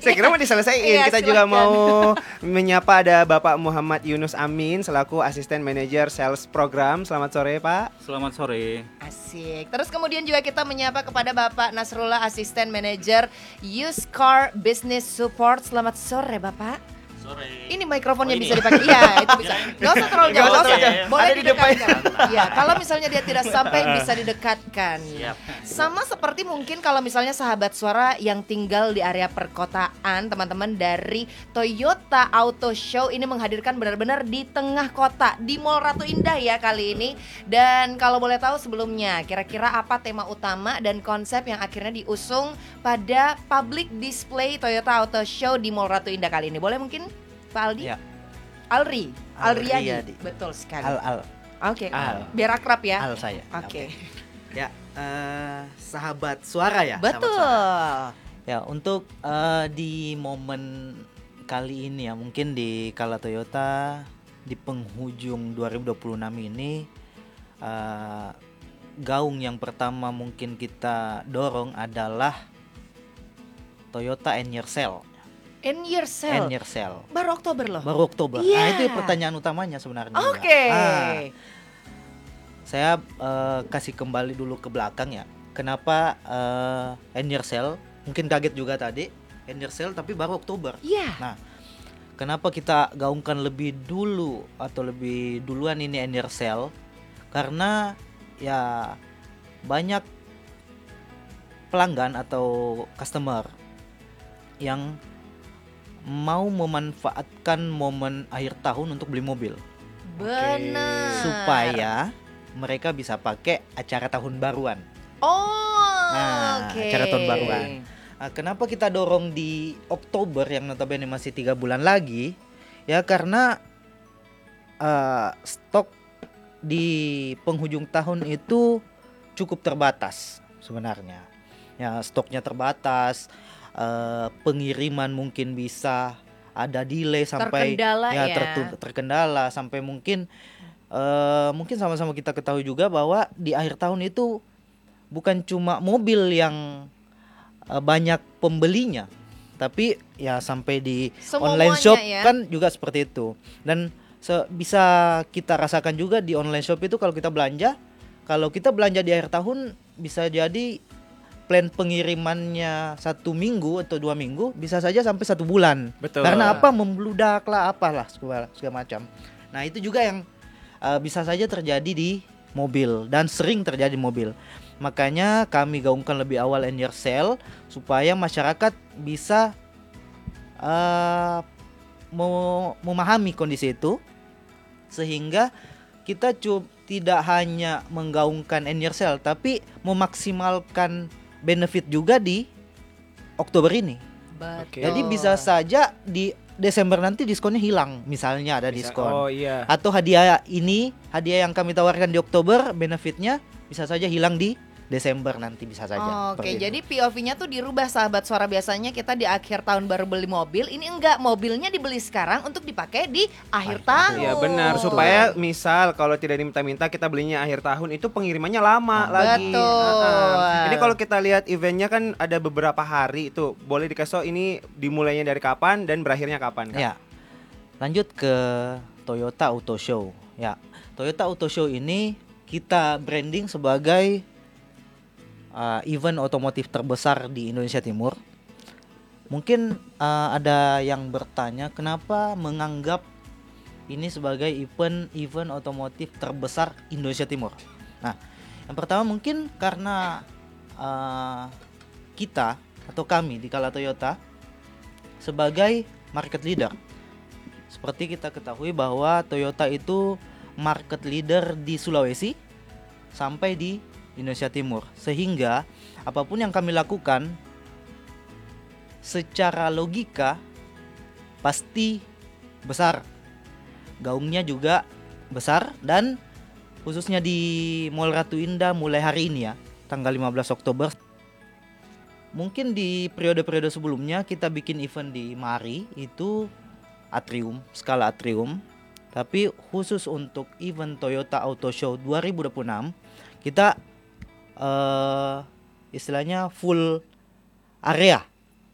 Saya kira mau diselesaikan. Iya, Kita juga silakan. mau menyapa ada Bapak Muhammad Yunus Amin selaku Asisten Manajer Sales Program. Selamat sore, Pak. Selamat sore. Asik. Terus kemudian juga kita menyapa kepada Bapak Nasrullah, Asisten Manajer Used Car Business Support. Selamat sore, Bapak. Sore. Ini mikrofonnya Oh, ini bisa ya? dipakai. Iya, itu bisa. Gak usah terlalu jauh. Nggak usah Nggak usah. terlalu jauh. Boleh Ada di depan. didekatkan. Iya, kalau misalnya dia tidak sampai bisa didekatkan. Siap. Sama seperti mungkin kalau misalnya sahabat suara yang tinggal di area perkotaan, teman-teman, dari Toyota Auto Show ini menghadirkan benar-benar di tengah kota, di Mall Ratu Indah ya kali ini. Dan kalau boleh tahu sebelumnya, kira-kira apa tema utama dan konsep yang akhirnya diusung pada public display Toyota Auto Show di Mall Ratu Indah kali ini? Boleh mungkin Pak Aldi? Ya. Alriyadi. Alriyadi. Betul sekali. Al Oke, Al. biar akrab ya. Al saya. Oke. Ya, sahabat suara ya. Betul. Sahabat suara. Ya, untuk di momen kali ini ya, mungkin di Kala Toyota di penghujung 2026 ini, gaung yang pertama mungkin kita dorong adalah Toyota End Year Sale. End year sale. End Year Sale. Baru Oktober loh. Baru Oktober. Iya. Nah, itu pertanyaan utamanya sebenarnya. Oke. Saya kasih kembali dulu ke belakang ya. Kenapa End Year Sale? Mungkin kaget juga tadi. End Year Sale tapi baru Oktober. Iya. Nah, kenapa kita gaungkan lebih dulu atau lebih duluan ini End Year Sale? Karena ya banyak pelanggan atau customer yang mau memanfaatkan momen akhir tahun untuk beli mobil Benar. supaya mereka bisa pakai acara tahun baruan. Oh, Nah, oke. acara tahun baruan. Nah, kenapa kita dorong di Oktober yang notabene masih 3 bulan lagi? Ya karena stok di penghujung tahun itu cukup terbatas sebenarnya. Ya stoknya terbatas. Pengiriman mungkin bisa ada delay sampai Terkendala ya. terkendala sampai mungkin sama-sama kita ketahui juga bahwa di akhir tahun itu bukan cuma mobil yang banyak pembelinya, tapi ya sampai di online Semuanya shop ya. kan juga seperti itu. Dan bisa kita rasakan juga di online shop itu kalau kita belanja di akhir tahun bisa jadi plan pengirimannya 1 minggu atau 2 minggu bisa saja sampai 1 bulan. Betul. Karena apa? Membludak lah apalah segala macam. Nah itu juga yang bisa saja terjadi di mobil dan sering terjadi di mobil. Makanya kami gaungkan lebih awal End Year Sale supaya masyarakat bisa memahami kondisi itu, sehingga kita tidak hanya menggaungkan End Year Sale tapi memaksimalkan benefit juga di Oktober ini. Betul. Jadi bisa saja di Desember nanti diskonnya hilang, misalnya ada diskon. Oh iya. Atau hadiah yang kami tawarkan di Oktober benefitnya bisa saja hilang di Desember nanti bisa saja. Oke, Seperti jadi itu. POV-nya tuh dirubah sahabat suara. Biasanya kita di akhir tahun baru beli mobil, ini enggak, mobilnya dibeli sekarang untuk dipakai di akhir tahun. Iya benar, supaya misal kalau tidak diminta-minta kita belinya akhir tahun itu pengirimannya lama lagi. Betul. Jadi kalau kita lihat eventnya kan ada beberapa hari itu, boleh dikasih tahu ini dimulainya dari kapan dan berakhirnya kapan kan? Ya. Lanjut ke Toyota Auto Show. Ya, Toyota Auto Show ini kita branding sebagai event otomotif terbesar di Indonesia Timur. Mungkin ada yang bertanya kenapa menganggap ini sebagai event otomotif terbesar Indonesia Timur. Nah, yang pertama mungkin karena kita atau kami di Kala Toyota sebagai market leader. Seperti kita ketahui bahwa Toyota itu market leader di Sulawesi sampai di Indonesia Timur, sehingga apapun yang kami lakukan secara logika pasti besar, gaungnya juga besar. Dan khususnya di Mall Ratu Indah mulai hari ini ya, tanggal 15 Oktober. Mungkin di periode-periode sebelumnya kita bikin event di Mari itu atrium, skala atrium. Tapi khusus untuk event Toyota Auto Show 2026 kita istilahnya full area